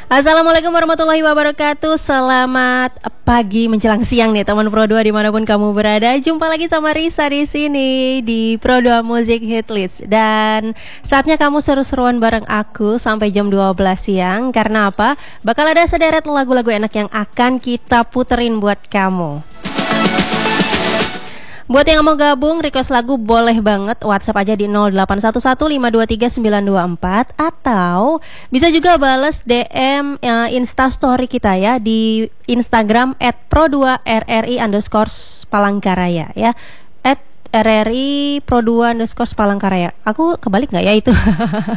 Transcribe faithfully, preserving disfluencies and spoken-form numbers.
Assalamualaikum warahmatullahi wabarakatuh. Selamat pagi menjelang siang nih teman Pro dua dimanapun kamu berada. Jumpa lagi sama Risa di sini di Pro dua Music Hit List. Dan saatnya kamu seru-seruan bareng aku sampai jam dua belas siang. Karena apa? Bakal ada sederet lagu-lagu enak yang akan kita puterin buat kamu. Buat yang mau gabung, request lagu boleh banget. WhatsApp aja di nol delapan satu satu lima dua tiga sembilan dua empat. Atau bisa juga bales D M uh, Instastory kita ya di Instagram at pro dua r r i underscore Palangkaraya ya. At R R I Pro dua underscore Palangkaraya. Aku kebalik gak ya itu?